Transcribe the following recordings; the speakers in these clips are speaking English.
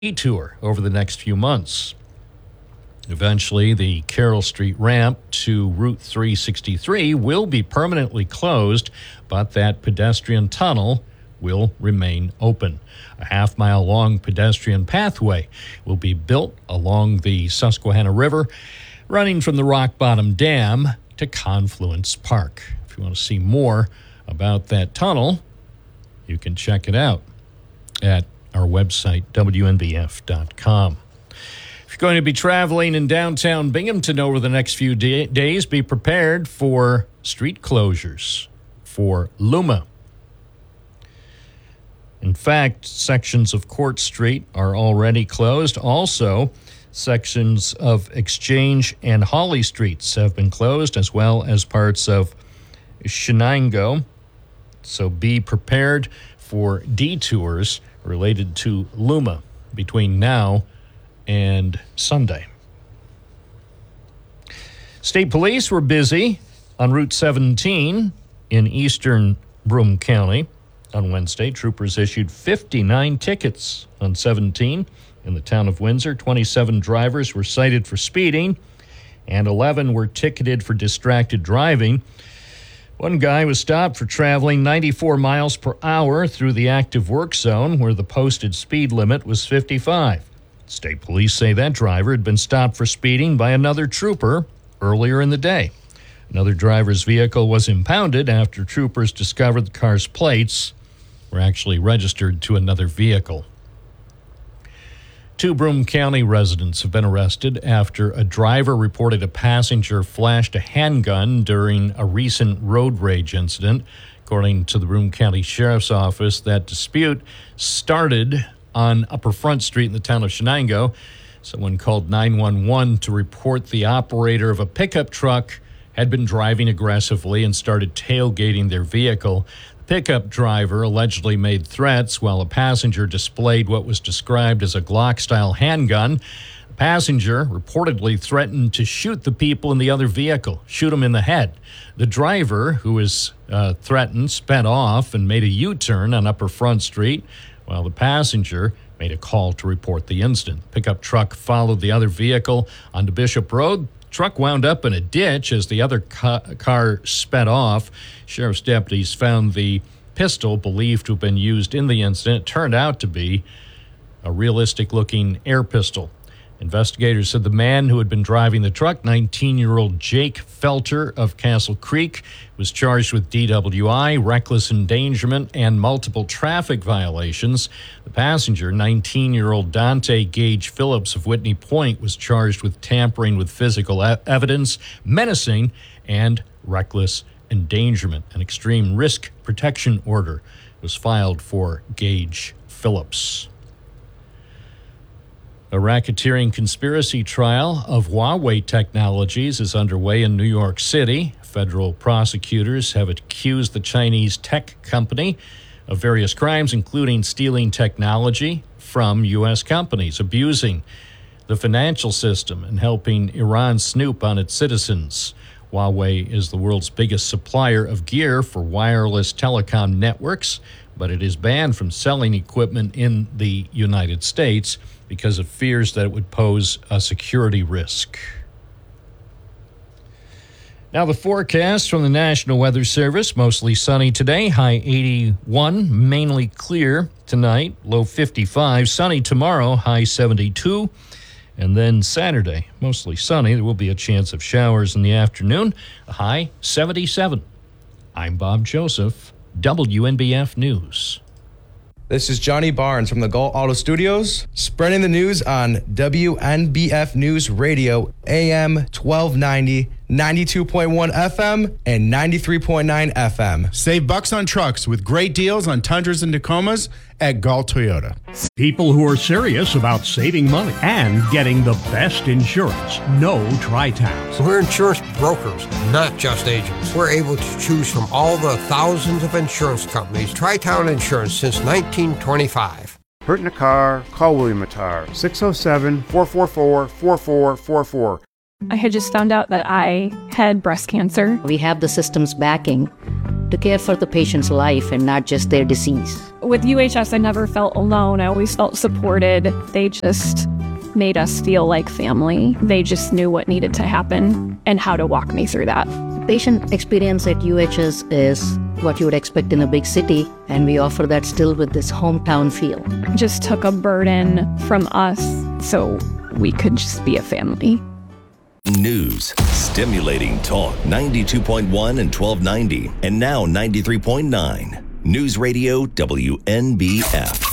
detour over the next few months. Eventually, the Carroll Street ramp to Route 363 will be permanently closed, but that pedestrian tunnel will remain open. A half-mile-long pedestrian pathway will be built along the Susquehanna River, running from the Rock Bottom Dam to Confluence Park. If you want to see more about that tunnel, you can check it out at our website, WNBF.com. If you're going to be traveling in downtown Binghamton over the next few days, be prepared for street closures for Luma. In fact, sections of Court Street are already closed. Also, sections of Exchange and Hawley Streets have been closed, as well as parts of Shenango. So be prepared for detours related to Luma between now and Sunday. State police were busy on Route 17 in eastern Broome County. On Wednesday, troopers issued 59 tickets on 17 in the town of Windsor. 27 drivers were cited for speeding, and 11 were ticketed for distracted driving. One guy was stopped for traveling 94 miles per hour through the active work zone, where the posted speed limit was 55. State police say that driver had been stopped for speeding by another trooper earlier in the day. Another driver's vehicle was impounded after troopers discovered the car's plates were actually registered to another vehicle. 2 Broome County residents have been arrested after a driver reported a passenger flashed a handgun during a recent road rage incident. According to the Broome County Sheriff's Office, that dispute started on Upper Front Street in the town of Shenango. Someone called 911 to report the operator of a pickup truck had been driving aggressively and started tailgating their vehicle. The pickup driver allegedly made threats while a passenger displayed what was described as a Glock-style handgun. The passenger reportedly threatened to shoot the people in the other vehicle, shoot them in the head. The driver, who was threatened, sped off and made a U-turn on Upper Front Street, while the passenger made a call to report the incident. The pickup truck followed the other vehicle onto Bishop Road. Truck wound up in a ditch as the other car sped off. Sheriff's deputies found the pistol believed to have been used in the incident. It turned out to be a realistic-looking air pistol. Investigators said the man who had been driving the truck, 19-year-old Jake Felter of Castle Creek, was charged with DWI, reckless endangerment, and multiple traffic violations. The passenger, 19-year-old Dante Gage Phillips of Whitney Point, was charged with tampering with physical evidence, menacing, and reckless endangerment. An extreme risk protection order was filed for Gage Phillips. A racketeering conspiracy trial of Huawei Technologies is underway in New York City. Federal prosecutors have accused the Chinese tech company of various crimes, including stealing technology from U.S. companies, abusing the financial system, and helping Iran snoop on its citizens. Huawei is the world's biggest supplier of gear for wireless telecom networks, but it is banned from selling equipment in the United States because it fears that it would pose a security risk. Now the forecast from the National Weather Service: mostly sunny today, high 81, mainly clear tonight, low 55, sunny tomorrow, high 72, and then Saturday, mostly sunny. There will be a chance of showers in the afternoon, a high 77. I'm Bob Joseph, WNBF News. This is Johnny Barnes from the Galt Auto Studios, spreading the news on WNBF News Radio, AM 1290, 92.1 FM, and 93.9 FM. Save bucks on trucks with great deals on Tundras and Tacomas at Galt Toyota. People who are serious about saving money and getting the best insurance know Tri-Town. We're insurance brokers, not just agents. We're able to choose from all the thousands of insurance companies. Tri-Town Insurance since 1925. Hurt in a car? Call William Attar, 607-444-4444. I had just found out that I had breast cancer. We have the system's backing. to care for the patient's life and not just their disease. With UHS, I never felt alone. I always felt supported. They just made us feel like family. They just knew what needed to happen and how to walk me through that. Patient experience at UHS is what you would expect in a big city, and we offer that still with this hometown feel. Just took a burden from us so we could just be a family. News, stimulating talk, 92.1 and 1290, and now 93.9. News Radio WNBF.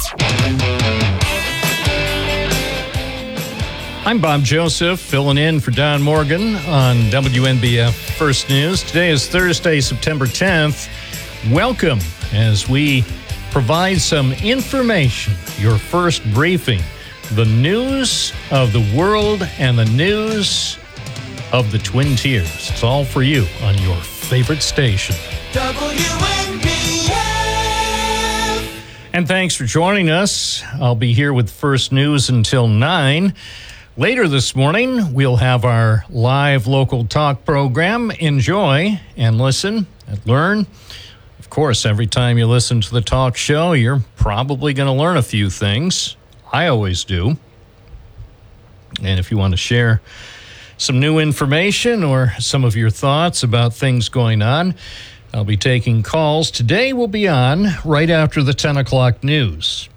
I'm Bob Joseph, filling in for Don Morgan on WNBF First News. Today is Thursday, September 10th. Welcome as we provide some information, your first briefing, the news of the world and the news of the Twin Tiers. It's all for you on your favorite station. WNBF. And thanks for joining us. I'll be here with First News until 9. Later this morning, we'll have our live local talk program. Enjoy and listen and learn. Of course, every time you listen to the talk show, you're probably going to learn a few things. I always do. And if you want to share some new information or some of your thoughts about things going on, I'll be taking calls. Today we'll be on right after the 10 o'clock news.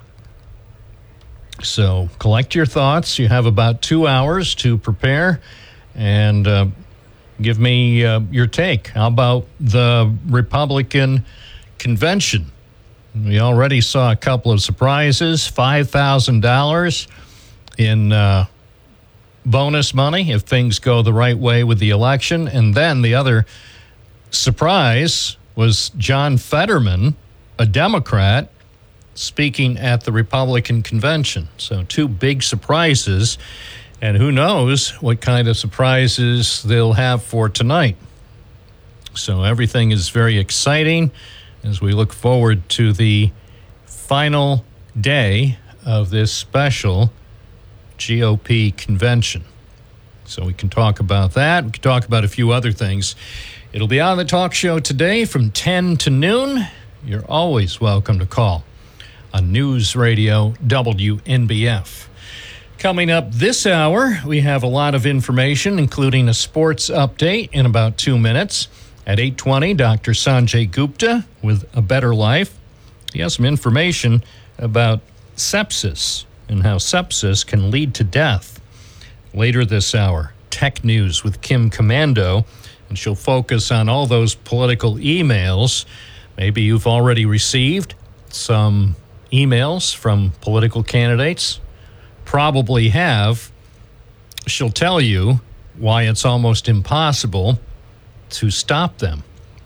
So collect your thoughts. You have about 2 hours to prepare and give me your take. How about the Republican convention? We already saw a couple of surprises, $5,000 in bonus money if things go the right way with the election. And then the other surprise was John Fetterman, a Democrat, speaking at the Republican convention. So 2 big surprises, and who knows what kind of surprises they'll have for tonight. So everything is very exciting as we look forward to the final day of this special GOP convention. So we can talk about that. We can talk about a few other things. It'll be on the talk show today from 10 to noon. You're always welcome to call on News Radio WNBF. Coming up this hour, we have a lot of information, including a sports update in about 2 minutes. At 8:20, Dr. Sanjay Gupta with A Better Life. He has some information about sepsis and how sepsis can lead to death. Later this hour, Tech News with Kim Commando, and she'll focus on all those political emails. Maybe you've already received some emails from political candidates. Probably have. She'll tell you why it's almost impossible to stop them.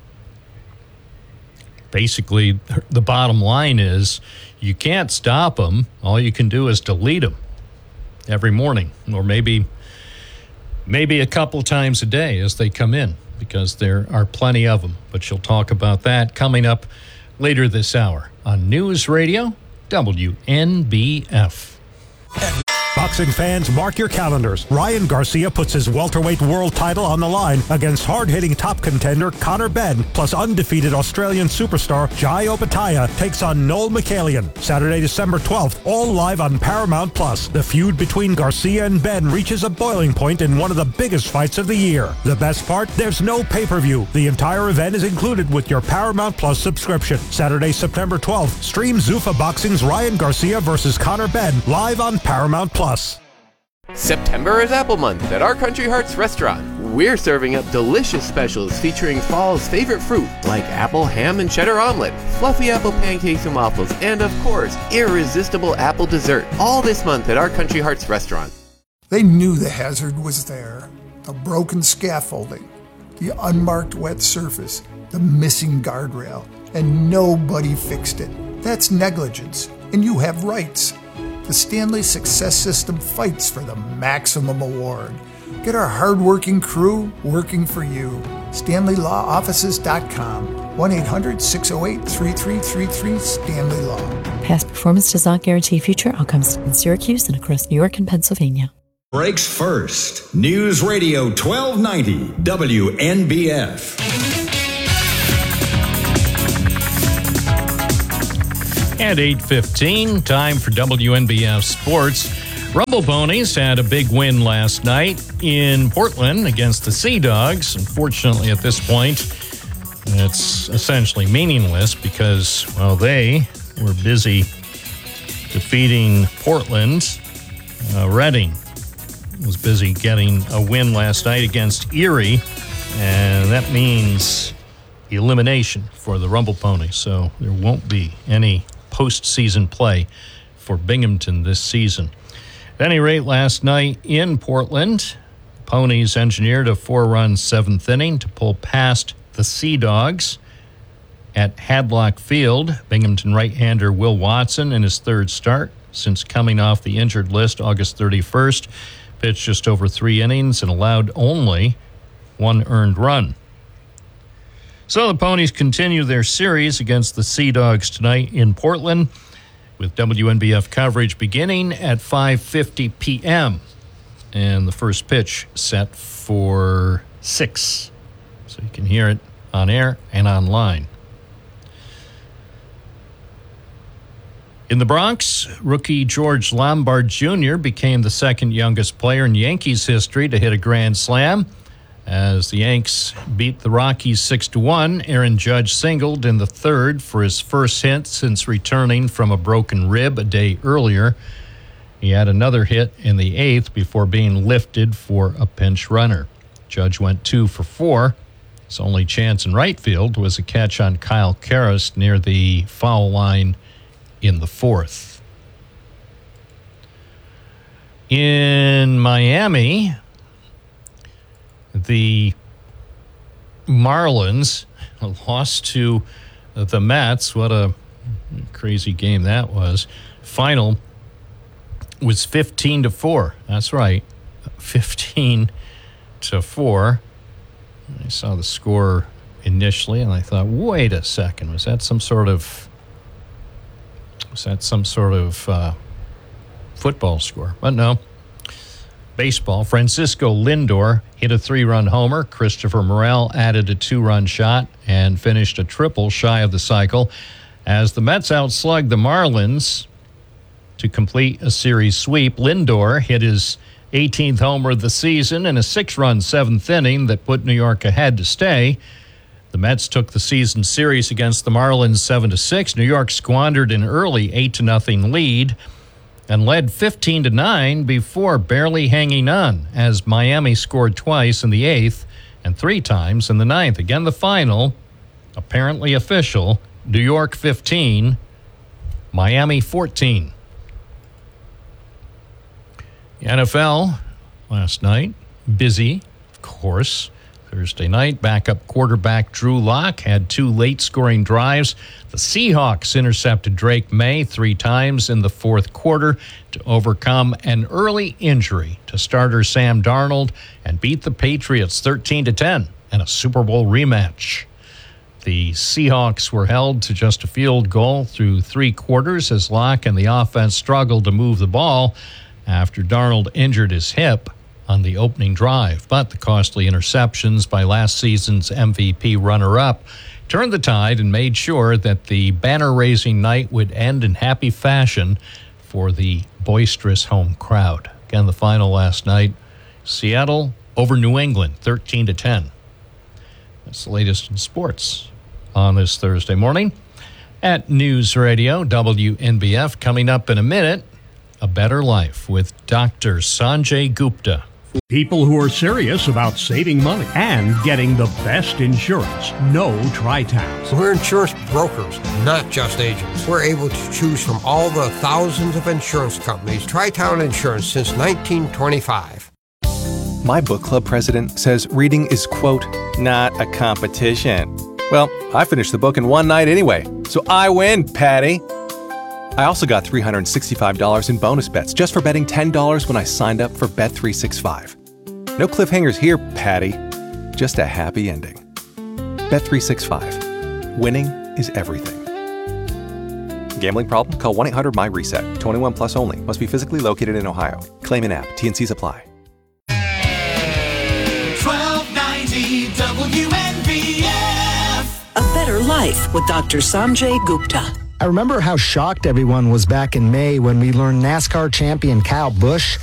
Basically, the bottom line is you can't stop them. All you can do is delete them every morning, or maybe a couple times a day as they come in, because there are plenty of them. But she'll talk about that coming up later this hour on News Radio WNBF. Boxing fans, mark your calendars. Ryan Garcia puts his welterweight world title on the line against hard-hitting top contender Conor Benn, plus undefeated Australian superstar Jai Opetaia takes on Noel Michaelian. Saturday, December 12th, all live on Paramount+. The feud between Garcia and Benn reaches a boiling point in one of the biggest fights of the year. The best part? There's no pay-per-view. The entire event is included with your Paramount+ subscription. Saturday, September 12th, stream Zuffa Boxing's Ryan Garcia versus Conor Benn live on Paramount+. September is Apple Month at Our Country Hearts Restaurant. We're serving up delicious specials featuring fall's favorite fruit like apple ham and cheddar omelet, fluffy apple pancakes and waffles, and of course, irresistible apple dessert. All this month at Our Country Hearts Restaurant. They knew the hazard was there. The broken scaffolding, the unmarked wet surface, the missing guardrail, and nobody fixed it. That's negligence, and you have rights. The Stanley Success System fights for the maximum award. Get our hardworking crew working for you. StanleyLawOffices.com. 1-800-608-3333 Stanley Law. Past performance does not guarantee future outcomes in Syracuse and across New York and Pennsylvania. Breaks first. News Radio 1290 WNBF. At 8:15, time for WNBF Sports. Rumble Ponies had a big win last night in Portland against the Sea Dogs. Unfortunately, at this point, it's essentially meaningless because, well, they were busy defeating Portland. Reading was busy getting a win last night against Erie, and that means elimination for the Rumble Ponies. So there won't be any postseason play for Binghamton this season. At any rate, last night in Portland, Ponies engineered a 4-run seventh inning to pull past the Sea Dogs. At Hadlock Field, Binghamton right-hander Will Watson, in his third start since coming off the injured list August 31st, pitched just over 3 innings and allowed only 1 earned run. So the Ponies continue their series against the Sea Dogs tonight in Portland, with WNBF coverage beginning at 5:50 p.m. and the first pitch set for 6. So you can hear it on air and online. In the Bronx, rookie George Lombard Jr. became the second youngest player in Yankees history to hit a grand slam. As the Yanks beat the Rockies 6-1, Aaron Judge singled in the third for his first hit since returning from a broken rib a day earlier. He had another hit in the 8th before being lifted for a pinch runner. Judge went 2 for 4. His only chance in right field was a catch on Kyle Karras near the foul line in the 4th. In Miami, the Marlins lost to the Mets. What a crazy game that was. Final was 15-4. That's right, 15-4. I saw the score initially, and I thought, wait a second, was that some sort of football score? But no. Baseball, Francisco Lindor hit a 3-run homer. Christopher Morel added a 2-run shot and finished a triple shy of the cycle as the Mets outslugged the Marlins to complete a series sweep. Lindor hit his 18th homer of the season in a 6-run 7th inning that put New York ahead to stay. The Mets took the season series against the Marlins 7-6. New York squandered an early 8-0 lead and led 15-9 before barely hanging on as Miami scored twice in the 8th and 3 times in the 9th. Again, the final, apparently official, New York 15, Miami 14. The NFL last night, busy, of course. Thursday night, backup quarterback Drew Lock had 2 late-scoring drives. The Seahawks intercepted Drake May 3 times in the 4th quarter to overcome an early injury to starter Sam Darnold and beat the Patriots 13-10 in a Super Bowl rematch. The Seahawks were held to just a field goal through 3 quarters as Lock and the offense struggled to move the ball after Darnold injured his hip on the opening drive. But the costly interceptions by last season's MVP runner-up turned the tide and made sure that the banner-raising night would end in happy fashion for the boisterous home crowd. Again, the final last night, Seattle over New England, 13-10. That's the latest in sports on this Thursday morning. At News Radio WNBF, coming up in a minute, A Better Life with Dr. Sanjay Gupta. People who are serious about saving money and getting the best insurance know Tri-Towns. We're insurance brokers, not just agents. We're able to choose from all the thousands of insurance companies. Tri-Town Insurance since 1925. My book club president says reading is, quote, not a competition. Well, I finished the book in one night anyway, so I win, Patty. I also got $365 in bonus bets just for betting $10 when I signed up for Bet365. No cliffhangers here, Patty. Just a happy ending. Bet365. Winning is everything. Gambling problem? Call 1-800-MY-RESET. 21 plus only. Must be physically located in Ohio. Claim in app. T&Cs apply. 1290 WNBF. A Better Life with Dr. Sanjay Gupta. I remember how shocked everyone was back in May when we learned NASCAR champion Kyle Busch